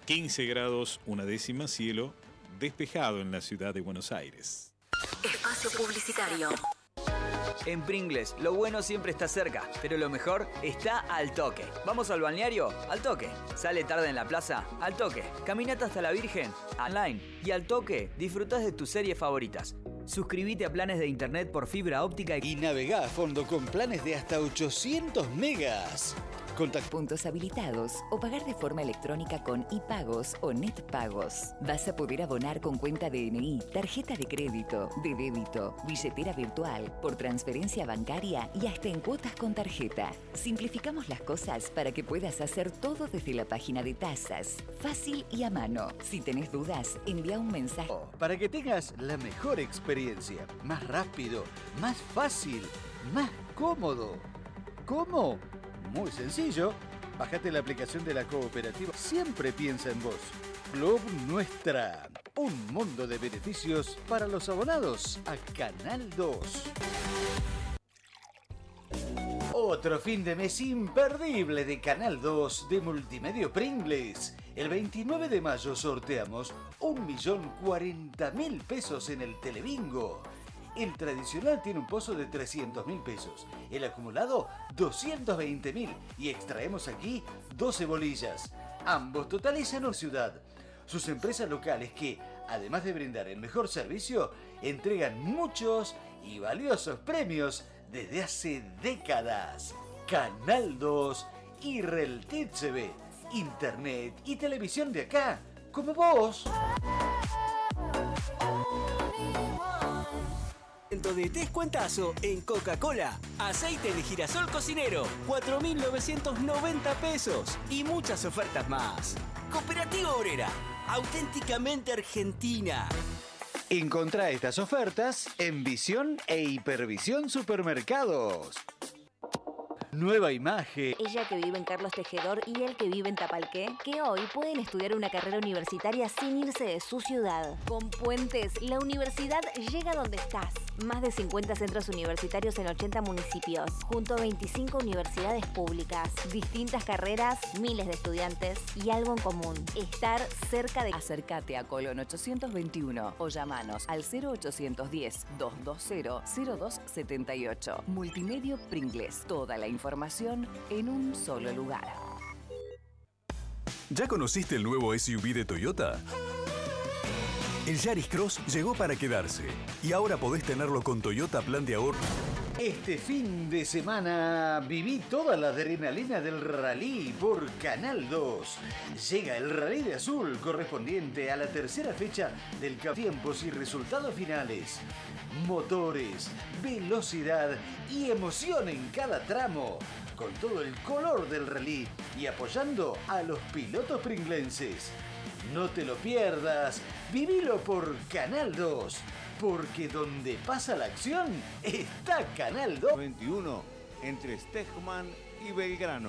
15 grados, una décima, cielo despejado en la ciudad de Buenos Aires. Espacio publicitario. En Pringles, lo bueno siempre está cerca, pero lo mejor está al toque. ¿Vamos al balneario? Al toque. ¿Sale tarde en la plaza? Al toque. ¿Caminata hasta la Virgen? Online. Y al toque, disfrutás de tus series favoritas. Suscríbete a planes de internet por fibra óptica y navegá a fondo con planes de hasta 800 megas. Puntos habilitados o pagar de forma electrónica con iPagos o NetPagos. Vas a poder abonar con cuenta DNI, tarjeta de crédito, de débito, billetera virtual, por transferencia bancaria y hasta en cuotas con tarjeta. Simplificamos las cosas para que puedas hacer todo desde la página de tasas. Fácil y a mano. Si tenés dudas, envía un mensaje. Para que tengas la mejor experiencia. Más rápido, más fácil, más cómodo. ¿Cómo? Muy sencillo, bájate la aplicación de la cooperativa. Siempre piensa en vos. Club Nuestra. Un mundo de beneficios para los abonados a Canal 2. Otro fin de mes imperdible de Canal 2 de Multimedia Pringles. El 29 de mayo sorteamos 1.040.000 pesos en el Telebingo. El tradicional tiene un pozo de 300.000 pesos, el acumulado 220.000 y extraemos aquí 12 bolillas. Ambos totalizan una ciudad. Sus empresas locales que, además de brindar el mejor servicio, entregan muchos y valiosos premios desde hace décadas. Canal 2 y RelTV, internet y televisión de acá, como vos. De descuentazo en Coca-Cola. Aceite de girasol cocinero, 4.990 pesos y muchas ofertas más. Cooperativa Obrera, auténticamente argentina. Encontrá estas ofertas en Visión e Hipervisión Supermercados. Nueva imagen. Ella que vive en Carlos Tejedor y él que vive en Tapalqué, que hoy pueden estudiar una carrera universitaria sin irse de su ciudad. Con Puentes, la universidad llega donde estás. Más de 50 centros universitarios en 80 municipios, junto a 25 universidades públicas, distintas carreras, miles de estudiantes y algo en común: estar cerca de... Acércate a Colón 821 o llamanos al 0810-220-0278. Multimedia Pringles, toda la información en un solo lugar. ¿Ya conociste el nuevo SUV de Toyota? El Yaris Cross llegó para quedarse y ahora podés tenerlo con Toyota Plan de Ahorro. Este fin de semana viví toda la adrenalina del rally por Canal 2. Llega el Rally de Azul correspondiente a la tercera fecha del tiempos y resultados finales. Motores, velocidad y emoción en cada tramo, con todo el color del rally y apoyando a los pilotos pringlenses. No te lo pierdas, vivilo por Canal 2, porque donde pasa la acción está Canal 2. 21 entre Stegman y Belgrano.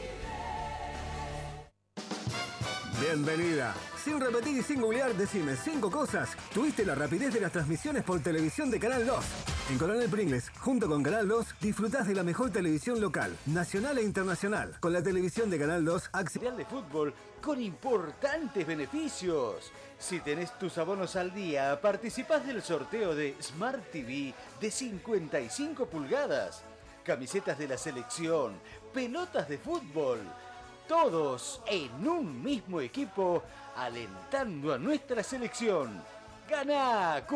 Bienvenida. Sin repetir y sin googlear, decime 5 cosas. Tuviste la rapidez de las transmisiones por televisión de Canal 2. En Coronel Pringles, junto con Canal 2, disfrutás de la mejor televisión local, nacional e internacional. Con la televisión de Canal 2, acceder de fútbol con importantes beneficios. Si tenés tus abonos al día, participás del sorteo de Smart TV de 55 pulgadas, camisetas de la selección, pelotas de fútbol. Todos en un mismo equipo, alentando a nuestra selección. ¡Ganá!